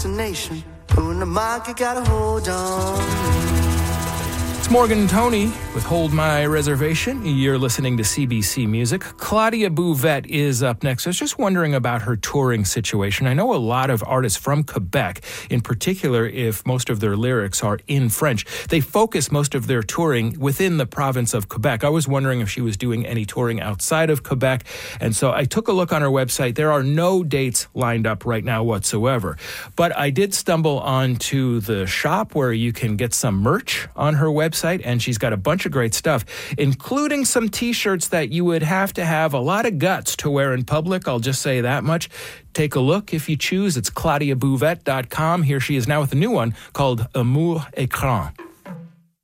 Nation, who in the market got a hold on. It's Morgan and Tony with Hold My Reservation. You're listening to CBC Music. Claudia Bouvette is up next. I was just wondering about her touring situation. I know a lot of artists from Quebec, in particular if most of their lyrics are in French, they focus most of their touring within the province of Quebec. I was wondering if she was doing any touring outside of Quebec, and so I took a look on her website. There are no dates lined up right now whatsoever, but I did stumble onto the shop where you can get some merch on her website, and she's got a bunch of great stuff, including some t-shirts that you would have to have a lot of guts to wear in public. I'll just say that much. Take a look if you choose. It's ClaudiaBouvette.com. Here she is now with a new one called Amour Écran.